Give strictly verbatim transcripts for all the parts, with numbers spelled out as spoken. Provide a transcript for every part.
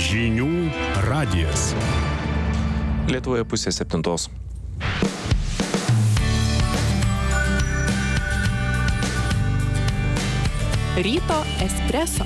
Žinių radijas. Lietuvoje pusė septintos. Ryto espreso.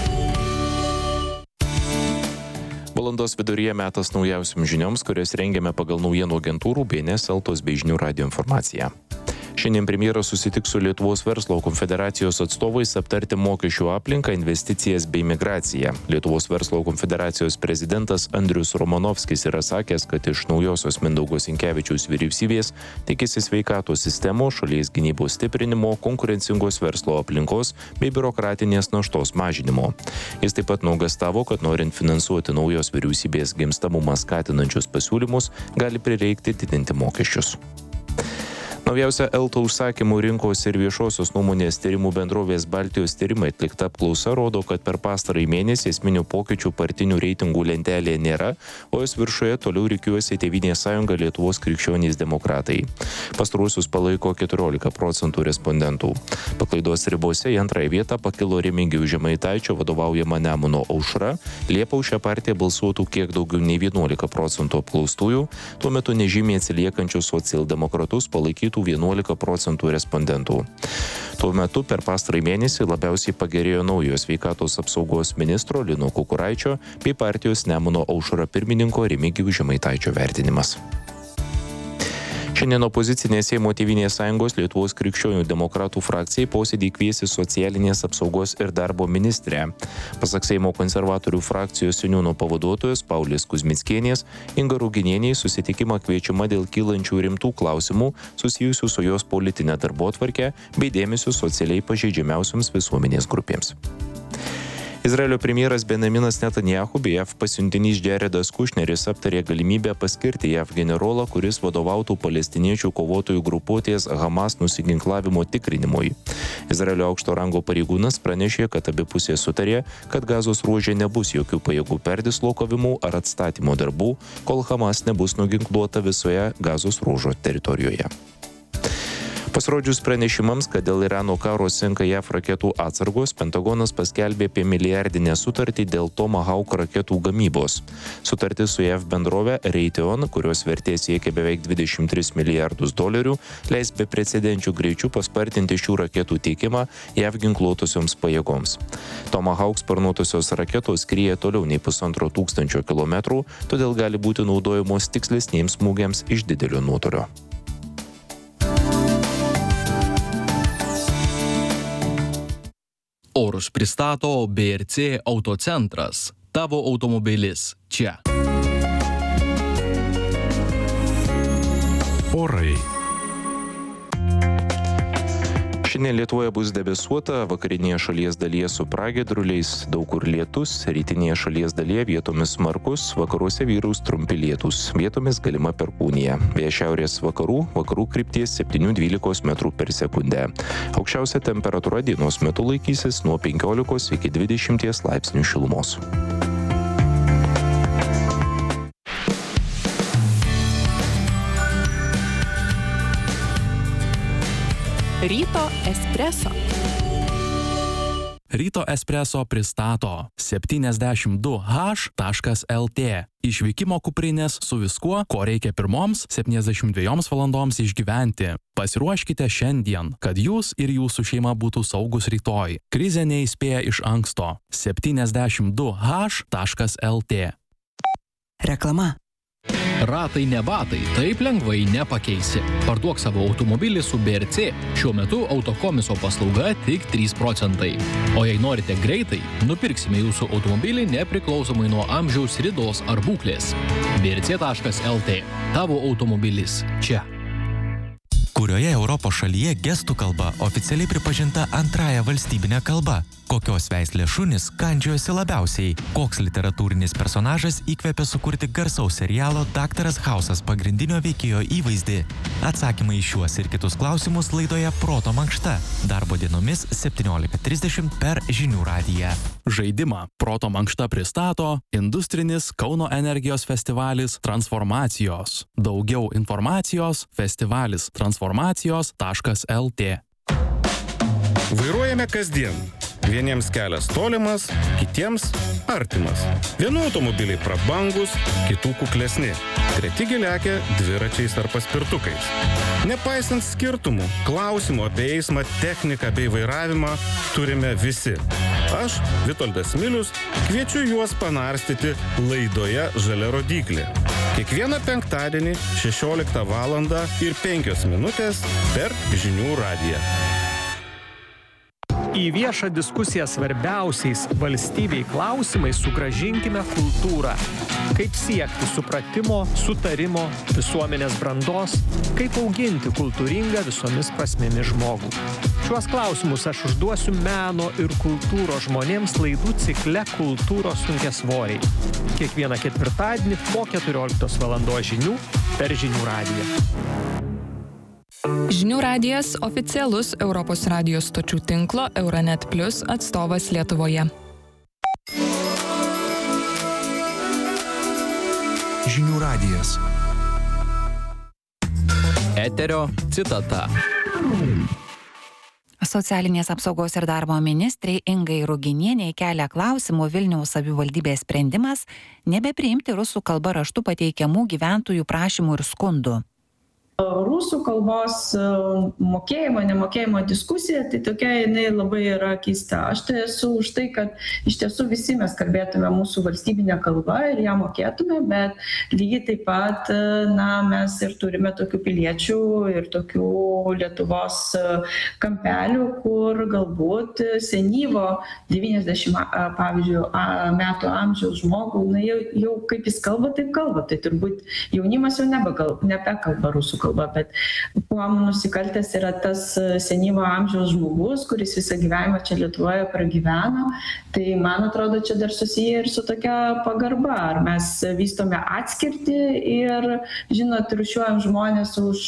Valandos viduryje metas naujausiam žinioms, kurias rengiame pagal naujienų agentūrų B N S, Eltos bei Žinių radijo informaciją. Šiandien premjeras susitiks su Lietuvos verslo konfederacijos atstovais aptarti mokesčių aplinką, investicijas bei migraciją. Lietuvos verslo konfederacijos prezidentas Andrius Romanovskis yra sakęs, kad iš naujosios Mindaugo Sinkevičiaus vyriausybės tikisi sveikatos sistemos, šalies gynybos stiprinimo, konkurencingos verslo aplinkos bei biurokratinės naštos mažinimo. Jis taip pat nuogąstavo, kad norint finansuoti naujos vyriausybės gimstamumą skatinančius pasiūlymus, gali prireikti didinti mokesčius. Naujausia Elto užsakymų rinkos ir viešosios nuomonės tyrimų bendrovės Baltijos tyrimai atlikta apklausa rodo, kad per pastarąjį mėnesį esminių pokyčių partinių reitingų lentelėje nėra, o jos viršuje toliau rikiuosi Tėvynės sąjunga Lietuvos krikščionys demokratai. Pastaruosius palaiko keturiolika procentų respondentų. Paklaidos ribose į antrąją vietą pakilo Remigijaus Žemaitaičio vadovaujama Nemuno aušra. Liepą už šią partiją balsuotų kiek daugiau nei vienuolika procentų apklaustųjų, tuo metu nežymiai atsiliekančius socialdemokratus palaikytų vienuolika procentų respondentų. Tuo metu per pastarąjį mėnesį labiausiai pagerėjo naujo sveikatos apsaugos ministro Lino Kukuraičio bei partijos Nemuno aušra pirmininko Remigijaus Žemaitaičio vertinimas. Šiandien opozicinė Seimo Tėvynės sąjungos Lietuvos krikščionių demokratų frakcijai posėdį kviesi socialinės apsaugos ir darbo ministrę. Pasak Seimo konservatorių frakcijos seniūno pavaduotojos Paulės Kuzmickienės, Inga Ruginienė į susitikimą kviečiama dėl kylančių rimtų klausimų susijusių su jos politinė darbotvarke bei dėmesio socialiai pažeidžiamiausioms visuomenės grupėms. Izraelio premjeras Benjaminas Netanyahu bei J A V pasiuntinys Jaredas Kušneris aptarė galimybę paskirti J A V generolą, kuris vadovautų palestiniečių kovotojų grupuotės Hamas nusiginklavimo tikrinimui. Izraelio aukšto rango pareigūnas pranešė, kad abi pusės sutarė, kad Gazos ruože nebus jokių pajėgų perdislokavimų ar atstatymo darbų, kol Hamas nebus nuginkluota visoje Gazos ruožo teritorijoje. Pasirodžius pranešimams, kad dėl Irano karo senka J A V raketų atsargos, Pentagonas paskelbė apie milijardinę sutartį dėl Tomahawk raketų gamybos. Sutartis su J A V bendrove Raytheon, kurios vertė siekia beveik dvidešimt tris milijardus dolerių, leis beprecedenčių greičių paspartinti šių raketų teikimą J A V ginkluotosioms pajėgoms. Tomahawk sparnuotosios raketos skrieja toliau nei pusantro tūkstančio kilometrų, todėl gali būti naudojamos tikslesniems smūgiams iš didelio nuotolio. Orus pristato B R C Autocentras. Tavo automobilis čia. Orai. Šiandien Lietuvoje bus debesuota, vakarinėje šalies dalyje su pragiedruliais, daug kur lietus, rytinėje šalies dalyje vietomis smarkus, vakaruose vyraus trumpi lietūs, vietomis galima perkūnija. Vėjas šiaurės vakarų, vakarų krypties septyni dvylika metrų per sekundę. Aukščiausia temperatūra dienos metu laikysis nuo penkiolikos iki dvidešimties laipsnių šilumos. Ryto espreso. Ryto espreso pristato septyniasdešimt du H taškas L T. Išvykimo kuprinės su viskuo, ko reikia pirmoms septyniasdešimt dviejoms valandoms išgyventi. Pasiruoškite šiandien, kad jūs ir jūsų šeima būtų saugus rytoj. Krizė neįspėja iš anksto. septyniasdešimt du H taškas L T. Reklama. Ratai ne batai, taip lengvai nepakeisi. Parduok savo automobilį su B R C. Šiuo metu autokomiso paslauga tik trys procentai. O jei norite greitai, nupirksime jūsų automobilį nepriklausomai nuo amžiaus, ridos ar būklės. B R C taškas L T. Tavo automobilis čia. Kurioje Europos šalyje gestų kalba oficialiai pripažinta antrąja valstybinė kalba? Kokios veislės šunys kandžiojosi labiausiai? Koks literatūrinis personažas įkvėpė sukurti garsaus serialo Daktaras Hausas pagrindinio veikėjo įvaizdį? Atsakymai į šiuos ir kitus klausimus laidoje Proto mankšta. Darbo dienomis septyniolika trisdešimt per Žinių radiją. Žaidimą Proto mankšta pristato industrinis Kauno energijos festivalis Transformacijos. Daugiau informacijos festivalis transformacijos taškas L T. Vairuojame kasdien. Vieniems kelias tolimas, kitiems artimas. Vienų automobiliai prabangus, kitų kuklesni. Treti gi lekia dviračiais ar paspirtukais. Nepaisant skirtumų, klausimų apie eismą, techniką bei vairavimą turime visi. Aš, Vitoldas Milius, kviečiu juos panarstyti laidoje Žalia rodyklė. Kiekvieną penktadienį šešioliktą valandą ir penkios minutės per Žinių radiją. Į viešą diskusiją svarbiausiais valstybei klausimais sugrąžinkime kultūrą. Kaip siekti supratimo, sutarimo, visuomenės brandos, kaip auginti kultūringą visomis prasmėmis žmogų. Šiuos klausimus aš užduosiu meno ir kultūros žmonėms laidų cikle Kultūros sunkiasvoriai. Kiekvieną ketvirtadienį po keturioliktos valandos žinių per Žinių radiją. Žinių radijas oficialus Europos radijos stočių tinklo Euronet Plus atstovas Lietuvoje. Žinių radijas. Eterio citata. Socialinės apsaugos ir darbo ministrei Ingai Ruginienei kelia klausimų Vilniaus savivaldybės sprendimas nebepriimti rusų kalba raštu pateikiamų gyventojų prašymų ir skundų. Rusų kalbos mokėjimo, nemokėjimo diskusija, tai tokia jinai labai yra keista. Aš tai esu už tai, kad iš tiesų visi mes kalbėtume mūsų valstybinę kalbą ir ją mokėtume, bet lygiai taip pat, na, mes ir turime tokių piliečių ir tokių Lietuvos kampelių, kur galbūt senyvo devyniasdešimt, pavyzdžiui, metų amžiaus žmogų, na, jau, jau kaip jis kalba, taip kalba. Tai turbūt jaunimas jau nebekalba rusų kalba, bet kuo nusikaltęs yra tas senyvo amžiaus žmogus, kuris visą gyvenimą čia Lietuvoje pragyveno, tai man atrodo, čia dar susiję ir su tokia pagarba. Ar mes vystome atskirtį ir, žinot, rūšiuojam žmonės už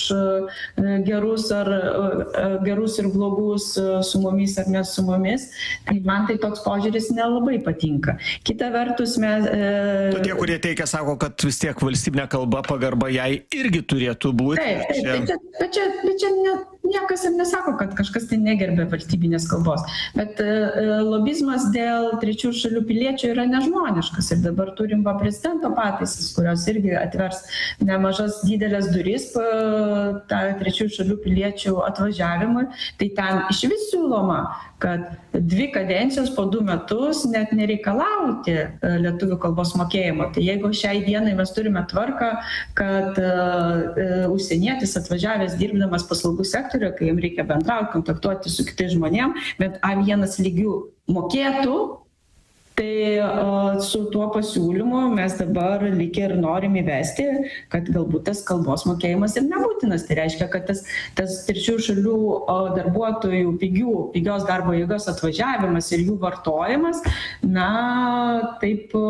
gerus, ar, gerus ir blogus su mumis ar ne su mumis, tai man tai toks požiūris nelabai patinka. Kita vertus, mes... E... Tie, kurie teikia, sako, kad vis tiek valstybinė kalba pagarba jai irgi turėtų būti. Taip, taip, taip, čia, bet čia, bet čia ne, niekas ir nesako, kad kažkas tai negerbė valstybinės kalbos. Bet e, lobizmas dėl trečių šalių piliečių yra nežmoniškas. Ir dabar turim va prezidento pataisas, kurios irgi atvers nemažas didelės duris tą trečių šalių piliečių atvažiavimui. Tai ten iš vis siūloma, kad dvi kadencijos po du metus net nereikalauti lietuvių kalbos mokėjimo. Tai jeigu šiai dienai mes turime tvarką, kad uh, užsienietis atvažiavęs dirbdamas paslaugų sektoriuje, kai jam reikia bendrauti, kontaktuoti su kitais žmonėm, bet A vienas lygių mokėtų, tai o, su tuo pasiūlymu mes dabar lyg ir norim įvesti, kad galbūt tas kalbos mokėjimas ir nebūtinas. Tai reiškia, kad tas, tas trečių šalių o, darbuotojų pigių, pigios darbo jėgos atvažiavimas ir jų vartojimas, na, taip o,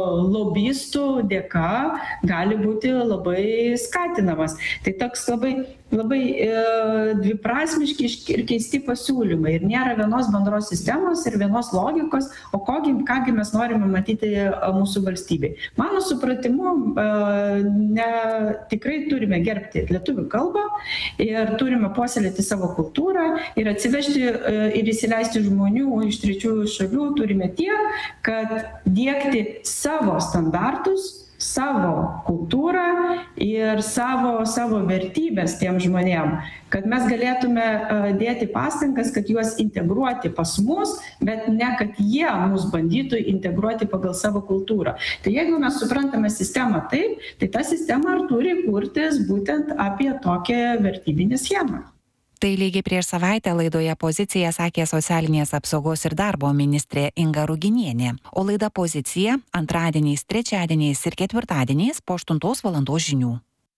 lobistų dėka gali būti labai skatinamas. Tai toks labai labai e, dviprasmiški ir keisti pasiūlymai. Ir nėra vienos bendros sistemos ir vienos logikos, o kogi, kągi mes norime matyti mūsų valstybei. Mano supratimu, e, ne, tikrai turime gerbti lietuvių kalbą ir turime puoselėti savo kultūrą ir atsivežti e, ir įsileisti žmonių iš trečiųjų šalių turime tiek, kad diegti savo standartus, savo kultūrą ir savo, savo vertybės tiem žmonėm, kad mes galėtume uh, dėti pastangas, kad juos integruoti pas mus, bet ne kad jie mus bandytų integruoti pagal savo kultūrą. Tai jeigu mes suprantame sistemą taip, tai ta sistema ir turi kurtis būtent apie tokią vertybinę schemą. Tai lygiai prieš savaitę laidoje Pozicija sakė socialinės apsaugos ir darbo ministrė Inga Ruginienė, o laida Pozicija antradieniais, trečiadieniais ir ketvirtadieniais po aštuntos valandos žinių.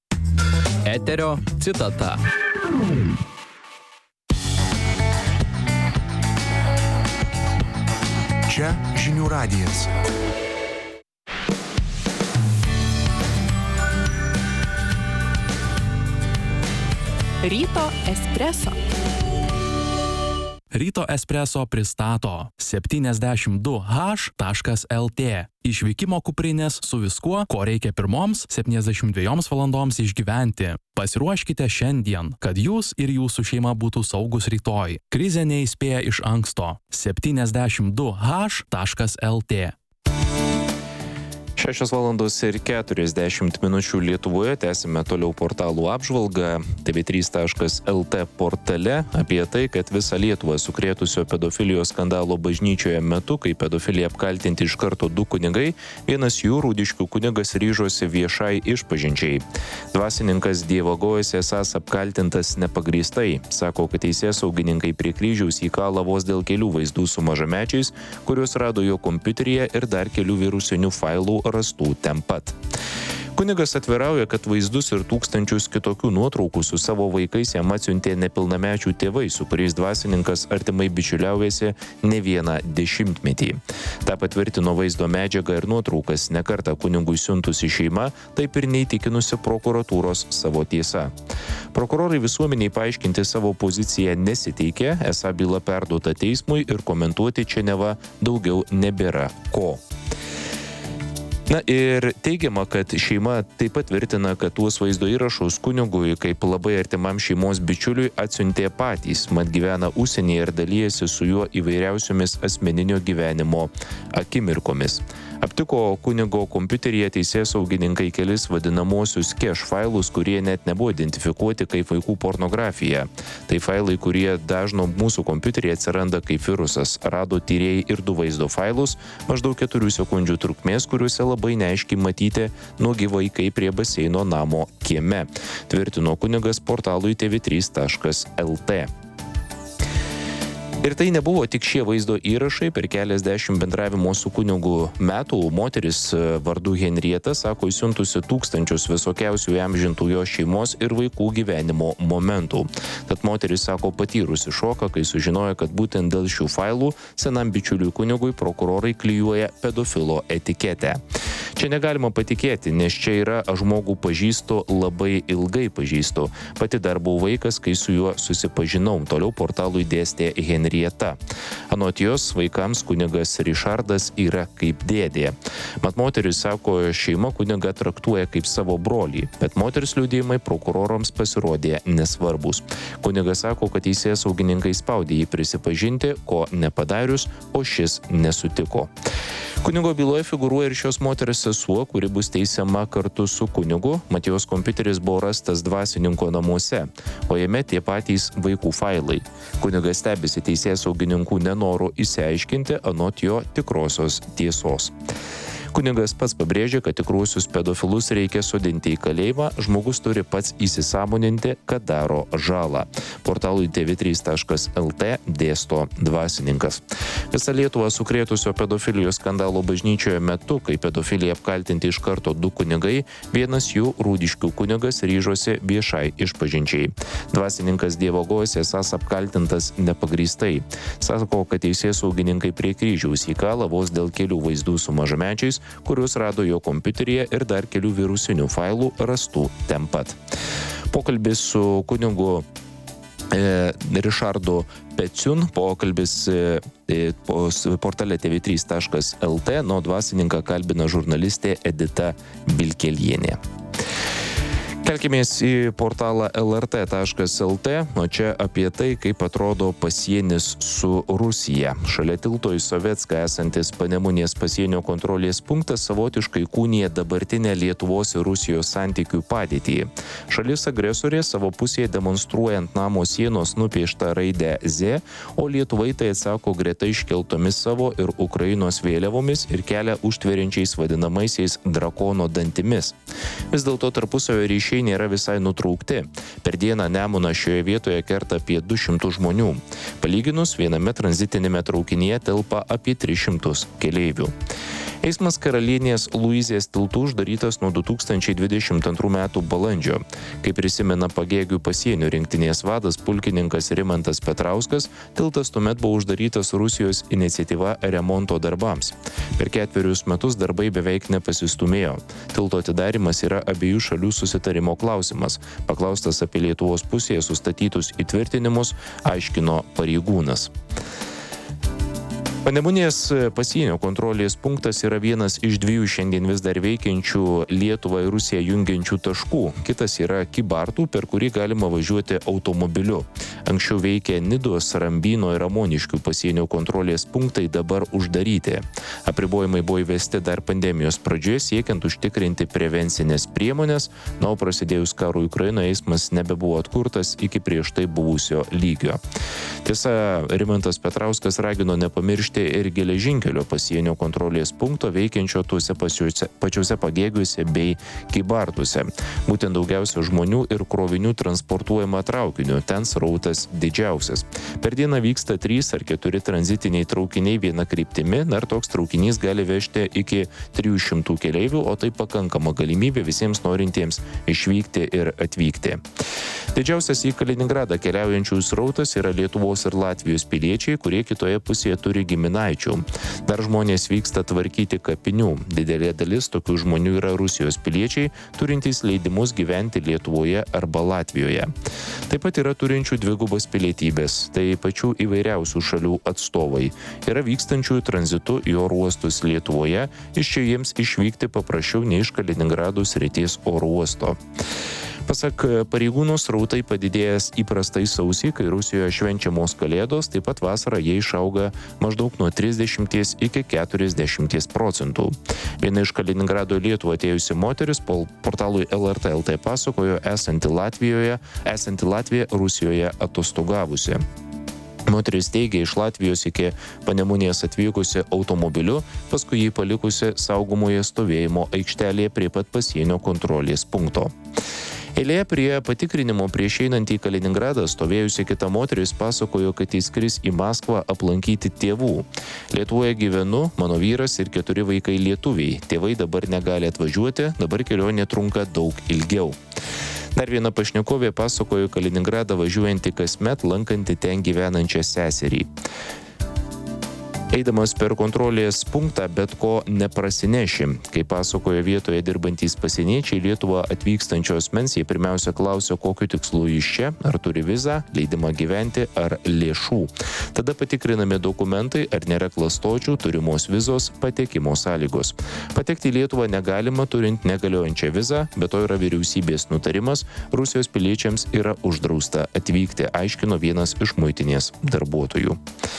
Eterio citata. Čia Žinių radijas. Ryto espreso. Ryto espreso pristato septyniasdešimt du haš taškas lt. Išvykimo kuprinės su viskuo, ko reikia pirmoms septyniasdešimt dviejoms valandoms išgyventi. Pasiruoškite šiandien, kad jūs ir jūsų šeima būtų saugus rytoj. Krizė neįspėja iš anksto. septyniasdešimt du haš taškas lt. šešios valandos ir keturiasdešimt minučių Lietuvoje, tęsime toliau portalų apžvalgą. T V trys taškas L T portale apie tai, kad visą Lietuvą sukrėtusio pedofilijos skandalo bažnyčioje metu, kai pedofilija apkaltinti iš karto du kunigai, vienas jų, Rūdiškių kunigas, ryžosi viešai išpažinčiai. Dvasininkas dievagojasi esąs apkaltintas nepagrįstai. Sako, kad teisėsaugininkai prie kryžiaus įkala vos dėl kelių vaizdų su mažamečiais, kuriuos rado jo kompiuteryje, ir dar kelių virusinių failų rastų ten pat. Kunigas atvirauja, kad vaizdus ir tūkstančius kitokių nuotraukų su savo vaikais jam atsiuntė nepilnamečių tėvai, su kuriais dvasininkas artimai bičiuliaujasi ne vieną dešimtmetį. Ta patvirtino vaizdo medžiagą ir nuotraukas nekartą kunigui siuntusi šeima, taip ir neįtikinusi prokuratūros savo tiesa. Prokurorai visuomeniai paaiškinti savo poziciją nesiteikė, esą byla perduota teismui ir komentuoti čia neva daugiau nebėra ko. Na ir teigiama, kad šeima taip pat tvirtina, kad tuos vaizdo įrašus kunigui kaip labai artimam šeimos bičiuliui atsiuntė patys, mat gyvena užsienyje ir dalyjasi su juo įvairiausiomis asmeninio gyvenimo akimirkomis. Aptiko kunigo kompiuteryje teisėsaugininkai kelis vadinamosius cache failus, kurie net nebuvo identifikuoti kaip vaikų pornografija. Tai failai, kurie dažno mūsų kompiuteryje atsiranda kaip virusas. Rado tyrėjai ir du vaizdo failus, maždaug keturių sekundžių trukmės, kuriuose labai neaiškiai matyti nuogi vaikai prie baseino namo kieme, tvirtino kunigas portalui T V trys taškas L T. Ir tai nebuvo tik šie vaizdo įrašai. Per keliasdešimt bendravimo su kunigu metų moteris vardu Henrieta sako įsiuntusi tūkstančius visokiausių įamžintų jo šeimos ir vaikų gyvenimo momentų. Tad moteris sako patyrusi šoką, kai sužinojo, kad būtent dėl šių failų senam bičiuliui kunigui prokurorai klijuoja pedofilo etiketę. Čia negalima patikėti, nes čia yra aš žmogų pažįstu, labai ilgai pažįstu. Pati dar buvau vaikas, kai su juo susipažinau. Toliau portalui dėstė Henrieta. Anot jos, vaikams kunigas Rišardas yra kaip dėdė. Mat moteris sako, šeima kunigą traktuoja kaip savo brolį, bet moters liudijimai prokurorams pasirodė nesvarbus. Kunigas sako, kad teisėsaugininkai spaudė jį prisipažinti, ko nepadarius, o šis nesutiko. Kunigo byloje figūruoja ir šios moters sesuo, kuri bus teisiama kartu su kunigu. Mat jos kompiuteris buvo rastas dvasininko namuose, o jame tie patys vaikų failai. Kunigas stebisi teisėsaugininkų nenoru išsiaiškinti anot jo tikrosios tiesos. Kunigas pats pabrėžė, kad tikruosius pedofilus reikia sodinti į kalėjimą, žmogus turi pats įsisąmoninti, kad daro žalą. Portalui T V trys taškas L T dėsto dvasininkas. Visą Lietuvą sukrėtusio pedofilijos skandalo bažnyčioje metu, kai pedofilija apkaltinti iš karto du kunigai, vienas jų, Rūdiškių kunigas, ryžosi viešai išpažinčiai. Dvasininkas dievagojasi esąs apkaltintas nepagrįstai. Sako, kad teisėsaugininkai prie kryžiaus įkala vos dėl kelių vaizdų su mažamečiais, kuriuos rado jo kompiuteryje, ir dar kelių virusinių failų rastų ten pat. Pokalbis su kunigu e, Rišardu Peciun, pokalbis e, po, portale T V trys taškas L T, nuo dvasininką kalbina žurnalistė Edita Vilkelienė. Kelkimės į portalą L R T taškas L T, o čia apie tai, kaip atrodo pasienis su Rusija. Šalia tilto į Sovietską esantis Panemunės pasienio kontrolės punktas savotiškai kūnija dabartinę Lietuvos ir Rusijos santykių padėtį. Šalis agresorė savo pusėje demonstruojant namo sienos nupieštą raidę Z, o Lietuvai tai atsako greta iškeltomis savo ir Ukrainos vėliavomis ir kelia užtveriančiais vadinamaisiais drakono dantimis. Vis dėlto tarpusavio ryšiai nėra visai nutraukti. Per dieną Nemuną šioje vietoje kerta apie du šimtus žmonių. Palyginus, viename tranzitinėme traukinyje telpa apie tris šimtus keleivių. Eismas Karalienės Luizės tiltu uždarytas nuo du tūkstančiai dvidešimt antrų metų balandžio. Kaip prisimena Pagėgių pasienio rinktinės vadas pulkininkas Rimantas Petrauskas, tiltas tuomet buvo uždarytas Rusijos iniciatyva remonto darbams. Per ketverius metus darbai beveik nepasistumėjo. Tilto atidarimas yra abiejų šalių susitarimo klausimas. Paklaustas apie Lietuvos pusėje sustatytus įtvirtinimus, aiškino pareigūnas. Panemunės pasienio kontrolės punktas yra vienas iš dviejų šiandien vis dar veikiančių Lietuvą ir Rusiją jungiančių taškų. Kitas yra Kybartų, per kurį galima važiuoti automobiliu. Anksčiau veikė Nidos, Rambyno ir Ramoniškių pasienio kontrolės punktai, dabar uždaryti. Apribojimai buvo įvesti dar pandemijos pradžioje, siekiant užtikrinti prevencinės priemonės, na, o prasidėjus karui Ukrainoje eismas nebebuvo atkurtas iki prieš tai buvusio lygio. Tiesa, Rimantas Petrauskas ragino nepamiršti ir geležinkelio pasienio kontrolės punkto veikiančio tuose pačiuose, pačiuose Pagėgiuose bei Kybartuose. Būtent daugiausia žmonių ir krovinių transportuojama traukiniu, ten srautas didžiausias. Per dieną vyksta trys ar keturi tranzitiniai traukiniai viena kryptimi, dar toks traukinys gali vežti iki trijų šimtų keleivių, o tai pakankama galimybė visiems norintiems išvykti ir atvykti. Didžiausias į Kaliningradą keliaujančių srautas yra Lietuvos ir Latvijos piliečiai, kurie kitoje pusėje turi giminaičių. Dar žmonės vyksta tvarkyti kapinių. Didelė dalis tokių žmonių yra Rusijos piliečiai, turintys leidimus gyventi Lietuvoje arba Latvijoje. Taip pat yra turinčių dvigubas pilietybės, tai pačių įvairiausių šalių atstovai. Yra vykstančių tranzitu į oro uostus Lietuvoje, iš čia jiems išvykti paprasčiau nei iš Kaliningrado srities oro uosto. Pasak pareigūnų, srautai padidėjęs įprastai sausį, kai Rusijoje švenčiamos Kalėdos, taip pat vasarą jie išauga maždaug nuo trisdešimties iki keturiasdešimties procentų. Viena iš Kaliningrado į Lietuvą atėjusi moteris portalui L R T L T pasakojo esanti Latvijoje, esanti Latvija Rusijoje atostogavusi. Moteris teigia iš Latvijos iki Panemunės atvykusi automobiliu, paskui jį palikusi saugomoje stovėjimo aikštelėje prie pat pasienio kontrolės punkto. Eilėje prie patikrinimo prieš einant į Kaliningradą stovėjusi kita moteris pasakojo, kad įskris į Maskvą aplankyti tėvų. Lietuvoje gyvenu, mano vyras ir keturi vaikai lietuviai. Tėvai dabar negali atvažiuoti, dabar kelionė trunka daug ilgiau. Dar viena pašnekovė pasakojo Kaliningradą važiuojantį kasmet, lankanti ten gyvenančią seserį. Eidamas per kontrolės punktą bet ko neprasineši. Kaip pasakojo vietoje dirbantys pasieniečiai, Lietuvą atvykstančios asmens jie pirmiausia klausia, kokiu tikslu jis čia, ar turi vizą, leidimą gyventi ar lėšų. Tada patikrinami dokumentai, ar nėra klastočių, turimos vizos, patekimo sąlygos. Patekti į Lietuvą negalima turint negaliojančią vizą, bet to yra vyriausybės nutarimas, Rusijos piliečiams yra uždrausta atvykti, aiškino vienas iš muitinės darbuotojų.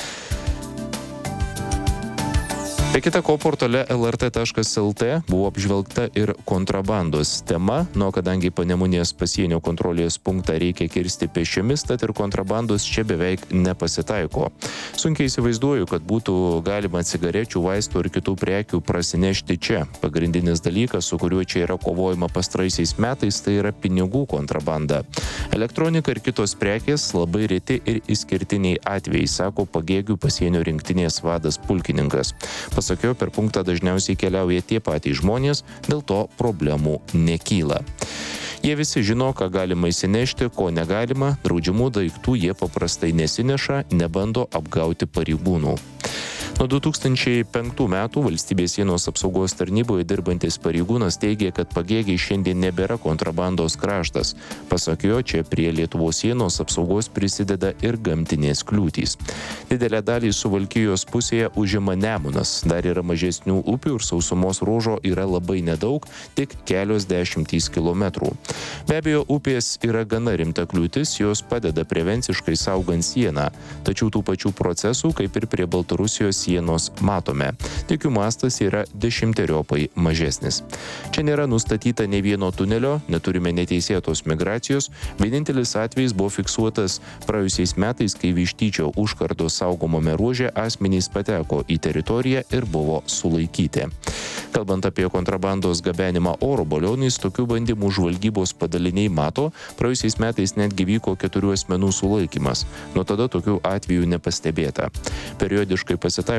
Be kita ko, portale L R T taškas L T buvo apžvelgta ir kontrabandos tema, nuo kadangi Panemunės pasienio kontrolės punktą reikia kirsti pėsčiomis, tad ir kontrabandos čia beveik nepasitaiko. Sunkiai įsivaizduoju, kad būtų galima cigarečių, vaistų ir kitų prekių prasinešti čia. Pagrindinis dalykas, su kuriuo čia yra kovojama pastaraisiais metais, tai yra pinigų kontrabanda. Elektronika ir kitos prekės labai reti ir išskirtiniai atvejai, sako Pagėgių pasienio rinktinės vadas pulkininkas. Pasakiau, per punktą dažniausiai keliauja tie patys žmonės, dėl to problemų nekyla. Jie visi žino, ką galima įsinešti, ko negalima, draudžiamų daiktų jie paprastai nesineša, nebando apgauti pareigūnų. Nuo du tūkstančiai penktų metų Valstybės sienos apsaugos tarnyboje dirbantis pareigūnas teigia, kad Pagėgiai šiandien nebėra kontrabandos kraštas. Pasak jo, čia prie Lietuvos sienos apsaugos prisideda ir gamtinės kliūtys. Didelę dalį Suvalkijos pusėje užima Nemunas, dar yra mažesnių upių ir sausumos ruožo yra labai nedaug, tik kelios dešimtys kilometrų. Be abejo, upės yra gana rimta kliūtis, jos padeda prevenciškai saugant sieną, tačiau tų pačių procesų, kaip ir prie Baltarusijos sienos matome. Tik jų mastas yra dešimteriopai mažesnis. Čia nėra nustatyta nei vieno tunelio, neturime neteisėtos migracijos, vienintelis atvejis buvo fiksuotas praėjusiais metais, kai Vištyčio užkardos saugomame ruože asmenys pateko į teritoriją ir buvo sulaikyti. Kalbant apie kontrabandos gabenimą oro balionais, tokių bandymų žvalgybos padaliniai mato, praėjusiais metais netgi vyko keturių asmenų sulaikymas. Nuo tada tokių atvejų nepastebėta. Periodiškai pasitaiko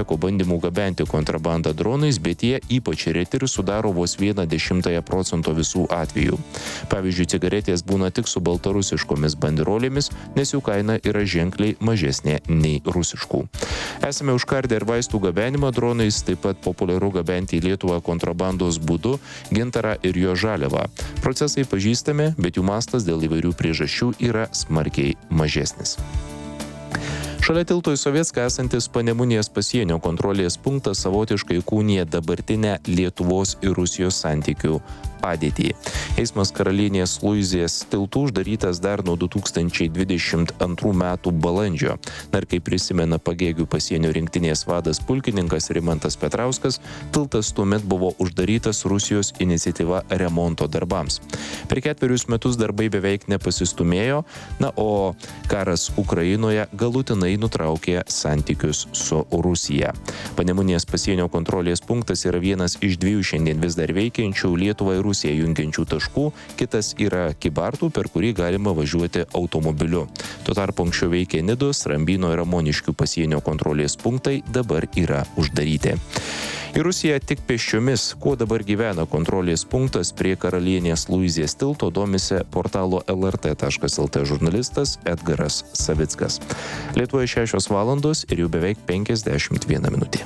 pasitaiko bandymų gabenti kontrabandą dronais, bet jie ypač reti ir sudaro vos vieną dešimtąją procento visų atvejų. Pavyzdžiui, cigaretės būna tik su baltarusiškomis banderolėmis, nes jų kaina yra ženkliai mažesnė nei rusiškų. Esame užkardę ir vaistų gabenimą dronais, taip pat populiaru gabenti į Lietuvą kontrabandos būdu gintarą ir jo žaliavą. Procesai pažįstami, bet jų mastas dėl įvairių priežasčių yra smarkiai mažesnis. Šalia tilto į Sovietską esantis Panemunės pasienio kontrolės punktas savotiškai įkūnija dabartinę Lietuvos ir Rusijos santykių padėtį. Eismas Karalienės Luizės tiltų uždarytas dar nuo du tūkstančiai dvidešimt antrų metų balandžio. Dar kaip prisimena Pagėgių pasienio rinktinės vadas pulkininkas Rimantas Petrauskas, tiltas tuomet buvo uždarytas Rusijos iniciatyva remonto darbams. Per ketverius metus darbai beveik nepasistumėjo, na, o karas Ukrainoje galutinai nutraukė santykius su Rusija. Panemunės pasienio kontrolės punktas yra vienas iš dviejų šiandien vis dar veikiančių Lietuvą ir Rusiją jungiančių taškų, kitas yra Kybartų, per kurį galima važiuoti automobiliu. Tuo tarpu anksčiau veikė Nidos, Rambyno ir Ramoniškių pasienio kontrolės punktai, dabar yra uždaryti. Į Rusiją tik pėsčiomis, kuo dabar gyvena kontrolės punktas prie Karalienės Luizės tilto, domisi portalo L R T taškas L T žurnalistas Edgaras Savickas. Lietuvoje šešios valandos ir jau beveik penkiasdešimt viena minutė.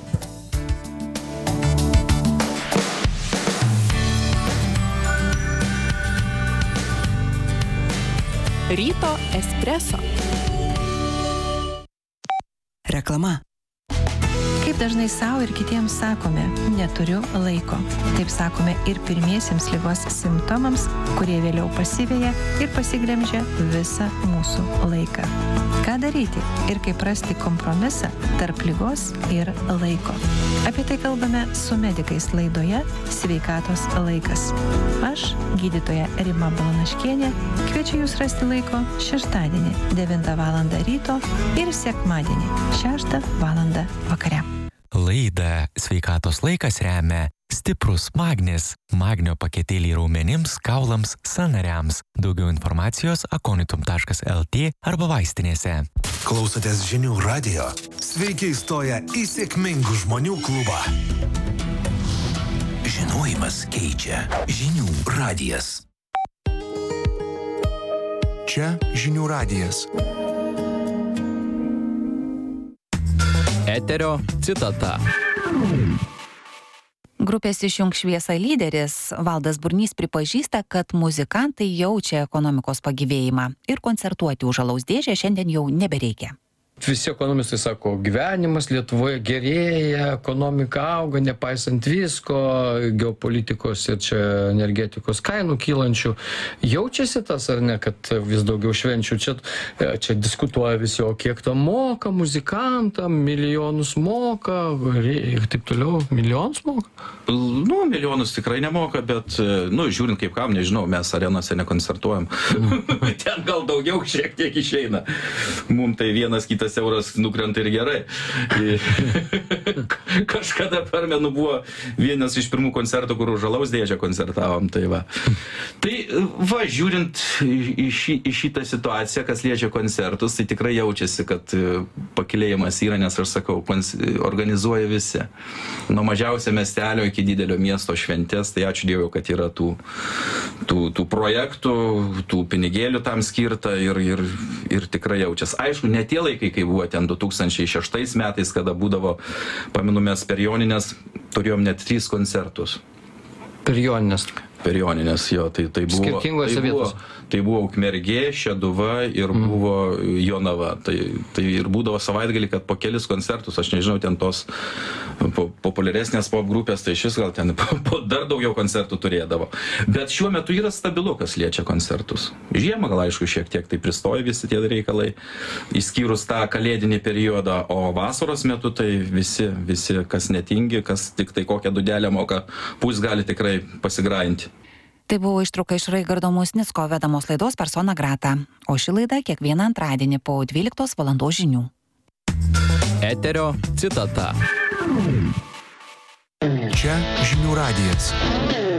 Ryto espreso. Reklama. Kaip dažnai savo ir kitiems sakome, neturiu laiko. Taip sakome ir pirmiesiems ligos simptomams, kurie vėliau pasiveja ir pasiglemžia visą mūsų laiką. Ką daryti ir kaip rasti kompromisą tarp ligos ir laiko? Apie tai kalbame su medikais laidoje Sveikatos laikas. Aš, gydytoja Rima Balanaškienė, kviečiu jūs rasti laiko šeštadienį devintą valandą ryto ir sekmadienį šeštą valandą vakare. Laidą Sveikatos laikas remia stiprus magnis, magnio paketėlį raumenims, kaulams, sąnariams. Daugiau informacijos akonitum taškas L T arba vaistinėse. Klausotės Žinių radijo. Sveiki įstoję į sėkmingų žmonių klubą. Žinojimas keičia. Žinių radijas. Čia Žinių radijas. Eterio citata. Grupės Išjunk šviesą lyderis Valdas Burnys pripažįsta, kad muzikantai jaučia ekonomikos pagyvėjimą ir koncertuoti už alaus dėžę šiandien jau nebereikia. Visi ekonomistai sako, gyvenimas Lietuvoje gerėja, ekonomika auga, nepaisant visko, geopolitikos ir čia energetikos kainų kylančių. Jaučiasi tas ar ne, kad vis daugiau švenčių? Čia, čia diskutuoja visi, o kiek tam moka muzikantam, milijonus moka ir taip toliau. Milijonus moka? Nu, milijonus tikrai nemoka, bet, nu, žiūrint kaip kam, nežinau, mes arenose nekoncertuojam. Ten gal daugiau šiek tiek išeina. Mums tai vienas kitas euras nukrenta ir gerai. Kažkada per menu buvo vienas iš pirmų koncertų, kur už alaus dėžę koncertavom. Tai va, tai, va žiūrint į, šį, į šitą situaciją, kas liečia koncertus, tai tikrai jaučiasi, kad pakilėjimas yra, nes aš sakau, organizuoja visi. Nuo mažiausio miestelio iki didelio miesto šventės, tai ačiū Dievui, kad yra tų, tų, tų projektų, tų pinigėlių tam skirta ir, ir, ir tikrai jaučiasi. Aišku, ne tie laikai, kai buvo ten du tūkstančiai šeštais metais, kada būdavo, pamenu, mes per Jonines turėjom net tris koncertus. Per Jonines? Per Jonines, jo, tai, tai buvo... Skirtingose vietose? Tai buvo Ukmergė, Šeduva ir mm. buvo Jonava. Tai, tai ir būdavo savaitgalį, kad po kelis koncertus, aš nežinau, ten tos po, populiaresnės pop grupės, tai šis gal ten po, po dar daugiau koncertų turėdavo. Bet šiuo metu yra stabilu, kas liečia koncertus. Žiemą gal aišku šiek tiek tai pristoja visi tie reikalai, išskyrus tą kalėdinį periodą, o vasaros metu tai visi, visi kas netingi, kas tik tai kokią dudelę moka, pus gali tikrai pasigrainti. Tai buvo ištrauka iš Raigardo Musnicko vedamos laidos Persona Grata, o ši laida kiekvieną antradienį po dvyliktos valandos žinių. Eterio citata. Čia Žinių radijas.